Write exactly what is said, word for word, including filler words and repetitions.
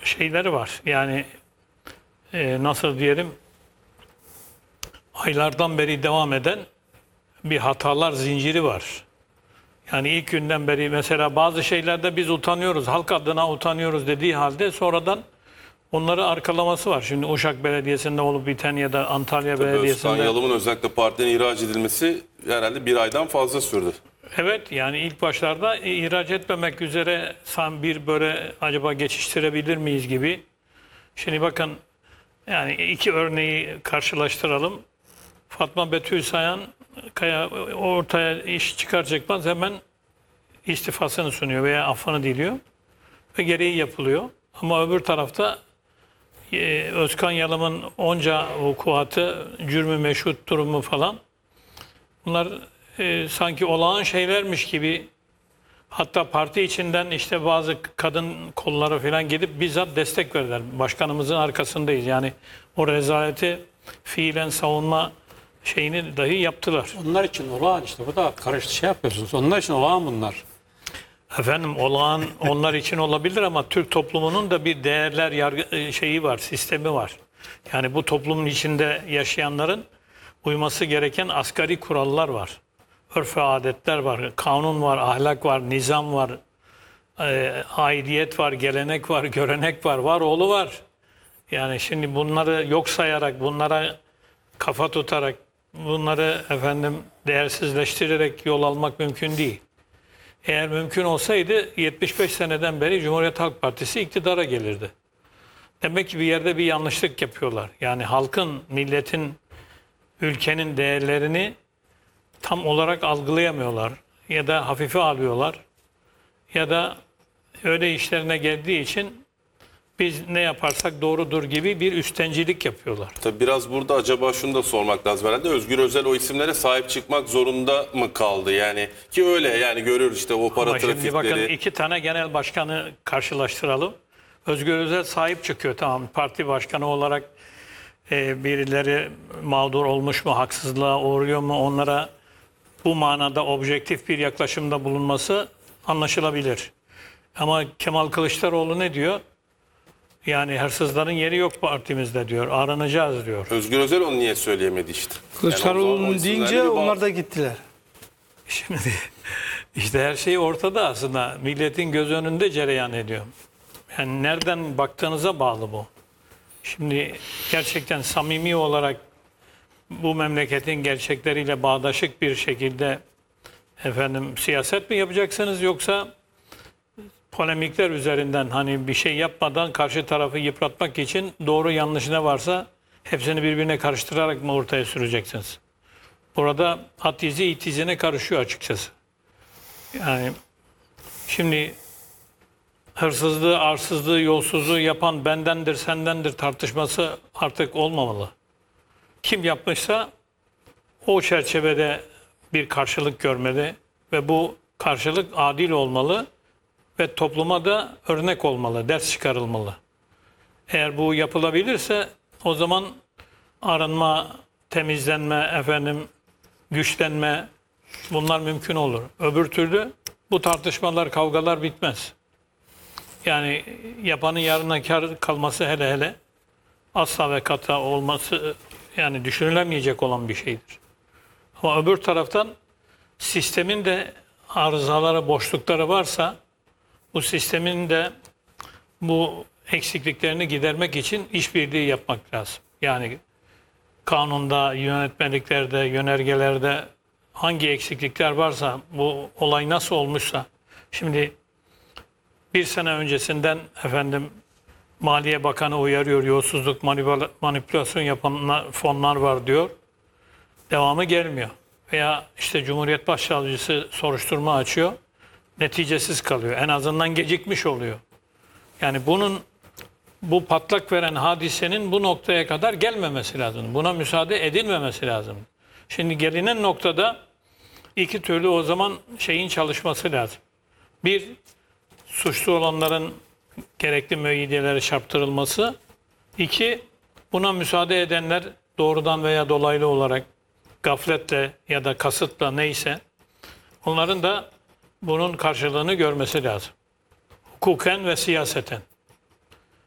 şeyleri var. Yani e, nasıl diyelim, aylardan beri devam eden bir hatalar zinciri var. Yani ilk günden beri mesela bazı şeylerde biz utanıyoruz, halk adına utanıyoruz dediği halde sonradan onları arkalaması var. Şimdi Uşak Belediyesi'nde olup biten ya da Antalya Tabii Belediyesi'nde. Özkan Yalım'ın özellikle partiden ihraç edilmesi herhalde bir aydan fazla sürdü. Evet, yani ilk başlarda ihraç etmemek üzere san bir böyle acaba geçiştirebilir miyiz gibi. Şimdi bakın, yani iki örneği karşılaştıralım. Fatma Betül Sayan Kaya ortaya iş çıkar çıkmaz hemen istifasını sunuyor veya affını diliyor ve gereği yapılıyor. Ama öbür tarafta e, Özkan Yalım'ın onca vukuatı, cürmü meşhut durumu falan, bunlar e, sanki olağan şeylermiş gibi, hatta parti içinden işte bazı kadın kolları falan gidip bizzat destek verdiler. Başkanımızın arkasındayız. Yani o rezaleti fiilen savunma şeyini dahi yaptılar. Onlar için olağan işte. Bu da karıştı şey yapıyorsunuz. Onlar için olağan bunlar. Efendim, olağan onlar için olabilir ama Türk toplumunun da bir değerler yargı şeyi var, sistemi var. Yani bu toplumun içinde yaşayanların uyması gereken asgari kurallar var. Örf ve adetler var, kanun var, ahlak var, nizam var, e, aidiyet var, gelenek var, görenek var, var oğlu var. Yani şimdi bunları yok sayarak, bunlara kafa tutarak, bunları efendim değersizleştirerek yol almak mümkün değil. Eğer mümkün olsaydı yetmiş beş seneden beri Cumhuriyet Halk Partisi iktidara gelirdi. Demek ki bir yerde bir yanlışlık yapıyorlar. Yani halkın, milletin, ülkenin değerlerini tam olarak algılayamıyorlar. Ya da hafife alıyorlar. Ya da öyle işlerine geldiği için biz ne yaparsak doğrudur gibi bir üstencilik yapıyorlar. Tabii biraz burada acaba şunu da sormak lazım herhalde. Özgür Özel o isimlere sahip çıkmak zorunda mı kaldı? Yani ki öyle yani görüyoruz işte o para Ama şimdi trafikleri. bakın, iki tane genel başkanı karşılaştıralım. Özgür Özel sahip çıkıyor, tamam, parti başkanı olarak e, birileri mağdur olmuş mu, haksızlığa uğruyor mu, onlara bu manada objektif bir yaklaşımda bulunması anlaşılabilir. Ama Kemal Kılıçdaroğlu ne diyor? Yani hırsızların yeri yok partimizde diyor, aranacağız diyor. Özgür Özel onu niye söyleyemedi işte? Kılıçdaroğlu'nun Yani o- o isimlerle deyince bir bağ- onlar da gittiler. Şimdi işte her şey ortada aslında. Milletin göz önünde cereyan ediyor. Yani nereden baktığınıza bağlı bu. Şimdi gerçekten samimi olarak bu memleketin gerçekleriyle bağdaşık bir şekilde efendim siyaset mi yapacaksınız, yoksa polemikler üzerinden hani bir şey yapmadan karşı tarafı yıpratmak için doğru yanlış ne varsa hepsini birbirine karıştırarak mı ortaya süreceksiniz? Burada at izi it izine karışıyor açıkçası. Yani şimdi hırsızlığı, arsızlığı, yolsuzluğu yapan bendendir, sendendir tartışması artık olmamalı. Kim yapmışsa o çerçevede bir karşılık görmeli ve bu karşılık adil olmalı ve topluma da örnek olmalı, ders çıkarılmalı. Eğer bu yapılabilirse o zaman arınma, temizlenme, efendim güçlenme, bunlar mümkün olur. Öbür türlü bu tartışmalar, kavgalar bitmez. Yani yapanın yarına kar kalması hele hele asla ve kata olması yani düşünülemeyecek olan bir şeydir. Ama öbür taraftan sistemin de arızaları, boşlukları varsa bu sistemin de bu eksikliklerini gidermek için işbirliği yapmak lazım. Yani kanunda, yönetmeliklerde, yönergelerde hangi eksiklikler varsa, bu olay nasıl olmuşsa, şimdi bir sene öncesinden efendim Maliye Bakanı uyarıyor, yolsuzluk, manipülasyon yapan fonlar var diyor. Devamı gelmiyor. Veya işte Cumhuriyet Başsavcısı soruşturma açıyor, neticesiz kalıyor. En azından gecikmiş oluyor. Yani bunun, bu patlak veren hadisenin bu noktaya kadar gelmemesi lazım. Buna müsaade edilmemesi lazım. Şimdi gelinen noktada iki türlü o zaman şeyin çalışması lazım. Bir, suçlu olanların gerekli müeyyideleri çarptırılması. İki, buna müsaade edenler doğrudan veya dolaylı olarak gafletle ya da kasıtla neyse onların da bunun karşılığını görmesi lazım. Hukuken ve siyaseten.